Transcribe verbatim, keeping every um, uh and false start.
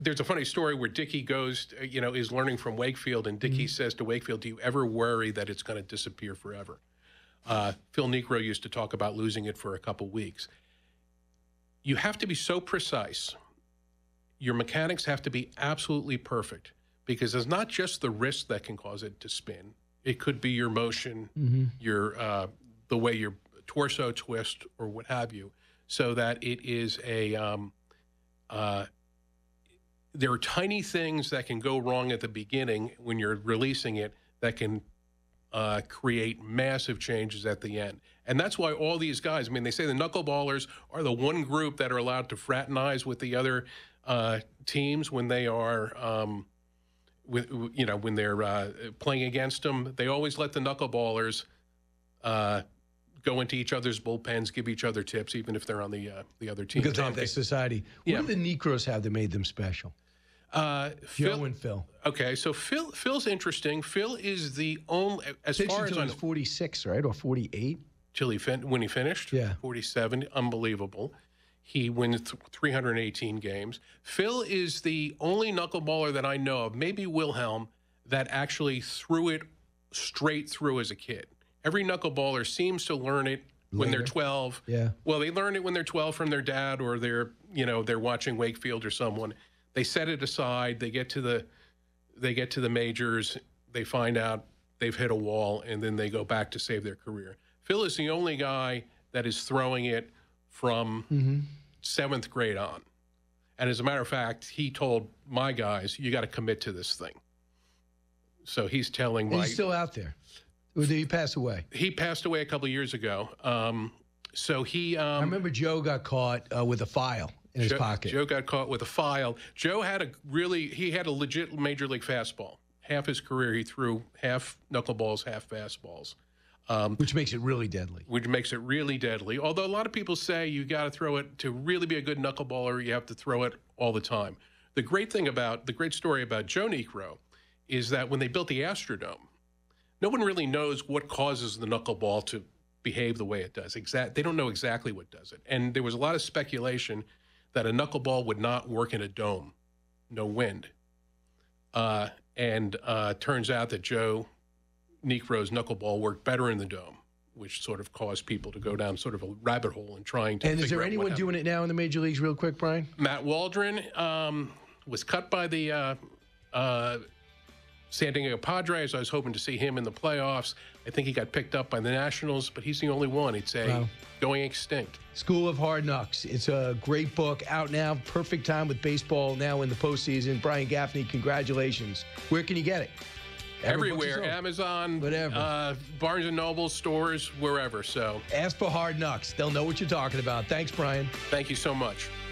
there's a funny story where Dickey goes, to, you know, is learning from Wakefield, and Dickey mm-hmm. says to Wakefield, "Do you ever worry that it's going to disappear forever?" Uh, Phil Niekro used to talk about losing it for a couple weeks. You have to be so precise. Your mechanics have to be absolutely perfect, because it's not just the wrist that can cause it to spin. It could be your motion, mm-hmm. your uh, the way your torso twist, or what have you, so that it is a. Um, uh, there are tiny things that can go wrong at the beginning when you're releasing it that can uh, create massive changes at the end. And that's why all these guys, I mean, they say the knuckleballers are the one group that are allowed to fraternize with the other uh, teams when they are, um, with, you know, when they're uh, playing against them. They always let the knuckleballers uh, go into each other's bullpens, give each other tips, even if they're on the uh, the other team. Because they have their society. What yeah. do the Niekros have that made them special? Uh, Joe Phil, and Phil. Okay, so Phil Phil's interesting. Phil is the only, as Pitched far as I I know, forty-six, right, or forty-eight. Till he fin- when he finished, yeah, forty-seven, unbelievable. He wins th- three hundred eighteen games. Phil is the only knuckleballer that I know of, maybe Wilhelm, that actually threw it straight through as a kid. Every knuckleballer seems to learn it when Later. they're twelve. Yeah. Well, they learn it when they're twelve from their dad, or they're, you know, they're watching Wakefield or someone. They set it aside. They get to the, they get to the majors. They find out they've hit a wall, and then they go back to save their career. Phil is the only guy that is throwing it from mm-hmm. seventh grade on. And as a matter of fact, he told my guys, "You got to commit to this thing." So he's telling and my. He's still out there. Or did he pass away? He passed away a couple of years ago. Um, so he. Um, I remember Joe got caught uh, with a file in his Joe, pocket. Joe got caught with a file. Joe had a really, he had a legit major league fastball. Half his career, he threw half knuckleballs, half fastballs. Um, which makes it really deadly. Which makes it really deadly. Although a lot of people say you got to throw it, to really be a good knuckleballer, you have to throw it all the time. The great thing about, the great story about Joe Niekro is that when they built the Astrodome, no one really knows what causes the knuckleball to behave the way it does. Exact, they don't know exactly what does it. And there was a lot of speculation that a knuckleball would not work in a dome, no wind. Uh, and uh, turns out that Joe Niekro's knuckleball worked better in the dome, which sort of caused people to go down sort of a rabbit hole in trying to And figure is there out anyone what doing it now in the major leagues real quick, Brian? Matt Waldron um, was cut by the uh, uh, San Diego Padres. I was hoping to see him in the playoffs. I think he got picked up by the Nationals, but he's the only one. It's a wow. going extinct. School of Hard Knocks. It's a great book out now. Perfect time with baseball now in the postseason. Brian Gaffney, congratulations. Where can you get it? Everywhere, Amazon, whatever, uh, Barnes and Noble stores, wherever. So ask for Hard Knocks. They'll know what you're talking about. Thanks, Brian. Thank you so much.